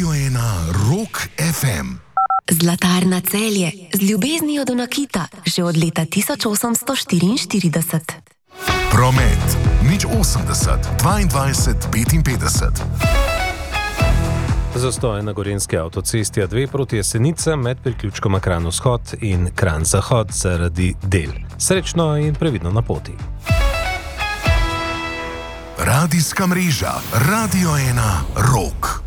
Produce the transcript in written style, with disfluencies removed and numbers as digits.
Radio 1 Rock FM. Zlatarna Celje z ljubeznijo do nakita že od leta 1844. Promet nič 80 22 55. Zastoj na Gorenjski avtocesti A2 proti Jesenicam med priključkoma Kranj-Vzhod in Kranj-Zahod zaradi del. Srečno in previdno na poti. Radijska mreža Radio 1 Rock.